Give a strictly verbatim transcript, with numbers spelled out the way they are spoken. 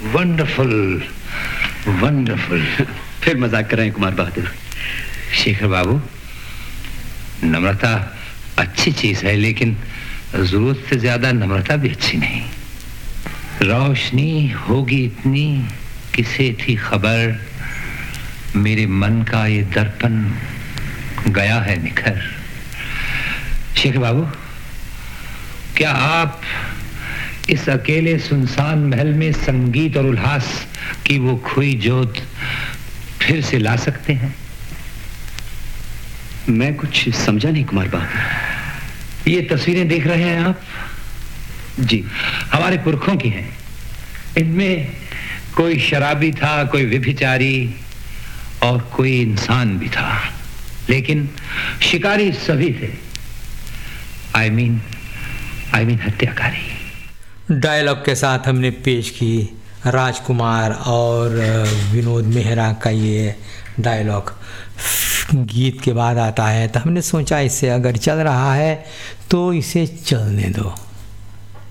Wonderful wonderful. फिर मजाक कर रहे हैं कुमार बहादुर। शेखर बाबू, नम्रता अच्छी चीज है, लेकिन जरूरत से ज्यादा नम्रता भी अच्छी नहीं। रोशनी होगी इतनी किसे थी खबर, मेरे मन का ये दर्पण गया है निखर। शेखर बाबू, क्या आप इस अकेले सुनसान महल में संगीत और उल्लास की वो खोई जोत फिर से ला सकते हैं? मैं कुछ समझा नहीं कुमार बहादुर। ये तस्वीरें देख रहे हैं आप? जी। हमारे पुरखों की हैं। इनमें कोई शराबी था, कोई व्यभिचारी और कोई इंसान भी था, लेकिन शिकारी सभी थे। I mean I mean हत्याकारी। Dialogue के साथ हमने पेश की राजकुमार और विनोद मेहरा का ये डायलॉग। गीत के बाद आता है, तो हमने सोचा इससे अगर चल रहा है तो इसे चलने दो।